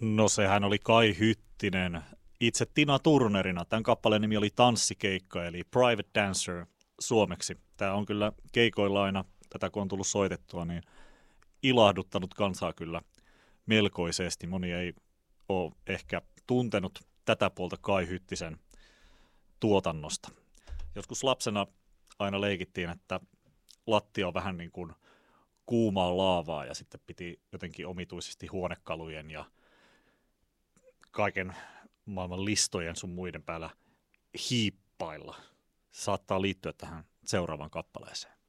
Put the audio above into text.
No sehän oli Kai Hyttinen itse Tina Turnerina. Tämän kappaleen nimi oli Tanssikeikka, eli Private Dancer suomeksi. Tämä on kyllä keikoilla aina, tätä kun on tullut soitettua, niin ilahduttanut kansaa kyllä melkoisesti. Moni ei ole ehkä tuntenut tätä puolta Kai Hyttisen tuotannosta. Joskus lapsena aina leikittiin, että lattia on vähän niin kuin kuumaa laavaa ja sitten piti jotenkin omituisesti huonekalujen ja kaiken maailman listojen sun muiden päällä hiippailla. Saattaa liittyä tähän seuraavaan kappaleeseen.